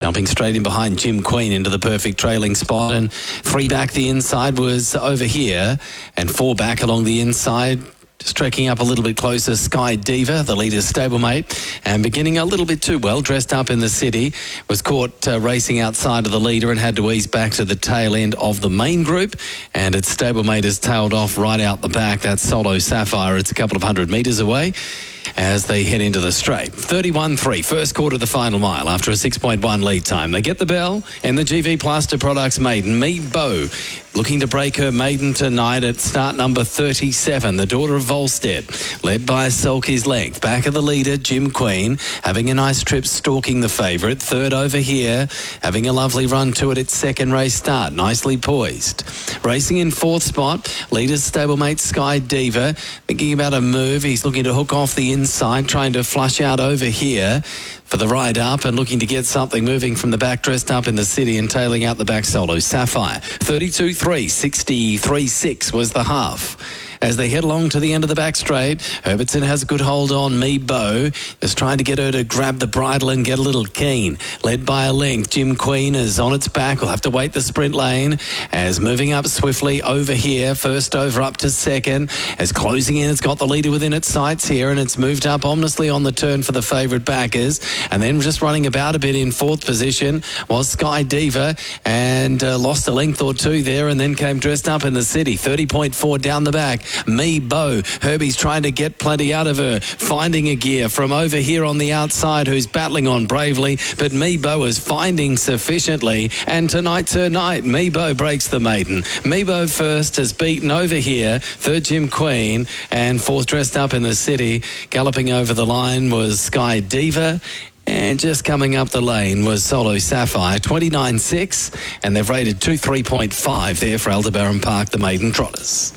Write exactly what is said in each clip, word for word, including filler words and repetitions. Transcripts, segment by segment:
Jumping straight in behind Jim Queen into the perfect trailing spot, and three back the inside was Over Here, and four back along the inside. Just trekking up a little bit closer, Sky Diva, the leader's stablemate, and beginning a little bit too well, dressed up in the city, was caught uh, racing outside of the leader and had to ease back to the tail end of the main group, and its stablemate has tailed off right out the back. That's Solo Sapphire. It's a couple of hundred metres away as they head into the straight. thirty-one three, first quarter of the final mile after a six point one lead time. They get the bell, and the G V Plaster Products maiden, Me Bo, looking to break her maiden tonight at start number thirty-seven, the daughter of Volstead, led by Selkie's Length. Back of the leader, Jim Queen, having a nice trip, stalking the favourite. Third Over Here, having a lovely run to it its second race start, nicely poised. Racing in fourth spot, leader's stablemate Sky Diva, thinking about a move. He's looking to hook off the inside, trying to flush out Over Here for the ride up and looking to get something moving from the back, dressed up in the city and tailing out the back, Solo Sapphire. thirty-two three, sixty-three six was the half. As they head along to the end of the back straight, Herbertson has a good hold on Me Bo, just trying to get her to grab the bridle and get a little keen. Led by a length, Jim Queen is on its back. We'll have to wait the sprint lane as moving up swiftly. Over Here, first over up to second. As closing in, it's got the leader within its sights here, and it's moved up ominously on the turn for the favourite backers. And then just running about a bit in fourth position was Sky Diva, and uh, lost a length or two there, and then came dressed up in the city. thirty point four down the back. Me Bo, Herbie's trying to get plenty out of her, finding a gear from Over Here on the outside, who's battling on bravely, but Me Bo is finding sufficiently, and tonight's her night. Me Bo breaks the maiden. Me Bo first has beaten Over Here, third Jim Queen, and fourth dressed up in the city. Galloping over the line was Sky Diva, and just coming up the lane was Solo Sapphire, twenty-nine six, and they've rated two three point five there for Aldebaran Park, the maiden trotters.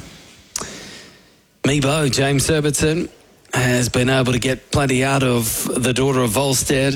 Me Bo, James Herbertson, has been able to get plenty out of the daughter of Volstead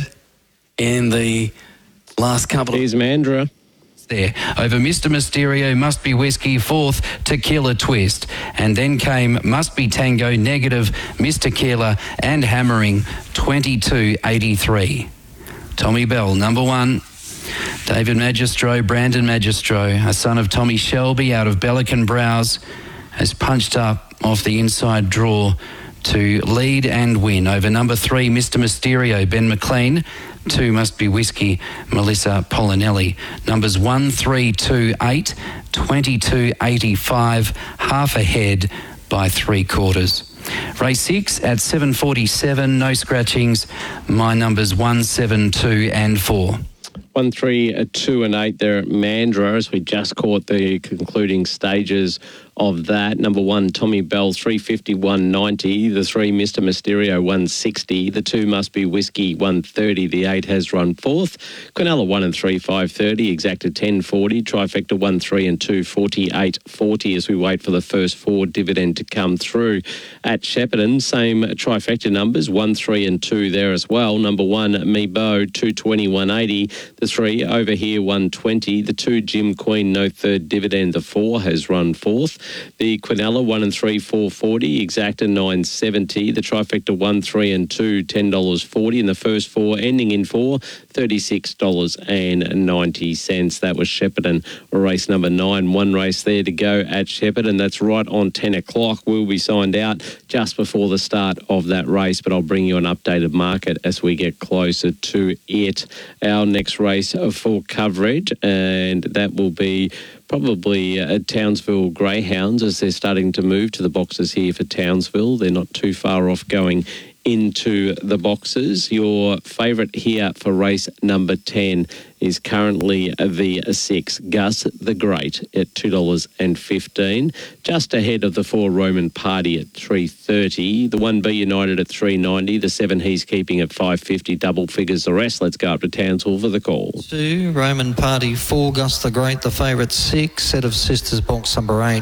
in the last couple of... Here's Mandra. There over Mister Mysterio, Must Be Whiskey, fourth, Tequila Twist, and then came Must Be Tango, Negative, Miss Tequila, and Hammering, twenty-two eighty-three. Tommy Bell, number one. David Magistro, Brandon Magistro, a son of Tommy Shelby out of Bellican Browse, has punched up off the inside draw to lead and win over number three, Mister Mysterio, Ben McLean. Two, Must Be Whiskey, Melissa Polinelli. Numbers one, three, two, eight, twenty-two eighty-five, half ahead by three quarters. Race six at seven forty-seven, no scratchings. My numbers one, seven, two and four. One, three, uh, two and eight there at Mandra as we just caught the concluding stages of that. Number one, Tommy Bell, three fifty, one ninety. The three, Mister Mysterio, one sixty. The two, Must Be Whiskey, one thirty. The eight has run fourth. Quinella, one and three, five thirty. Exacta, ten forty. Trifecta, one, three and two, forty-eight forty as we wait for the first four dividend to come through. At Shepparton, same trifecta numbers, one, three and two there as well. Number one, Me Bo, two twenty, one eighty. The three, Over Here, one twenty. The two, Jim Queen, no third dividend. The four has run fourth. The Quinella, one and three, four forty. Exacta, nine seventy. The trifecta, one, three and two, ten dollars forty. And the first four, ending in four, thirty-six dollars ninety. That was Shepparton, race number nine. One race there to go at Shepparton. That's right on ten o'clock. We'll be signed out just before the start of that race, but I'll bring you an updated market as we get closer to it. Our next race for coverage, and that will be probably uh, Townsville Greyhounds as they're starting to move to the boxes here for Townsville. They're not too far off going into the boxes. Your favourite here for race number ten is currently the six, Gus the Great, at two dollars fifteen. Just ahead of the four, Roman Party, at three thirty. The one, Be United, at three ninety. The seven, He's Keeping, at five fifty. Double figures the rest. Let's go up to Townsville for the call. Two, Roman Party, four, Gus the Great, the favourite, six, Set of Sisters, box number eight.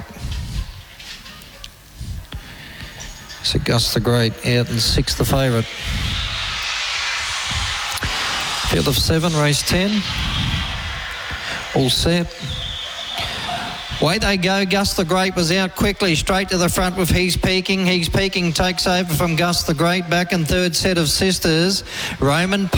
So Gus the Great out and six the favourite. Field of seven, race ten. All set. Away they go. Gus the Great was out quickly, straight to the front with He's Peaking. He's Peaking takes over from Gus the Great. Back in third, Set of Sisters. Roman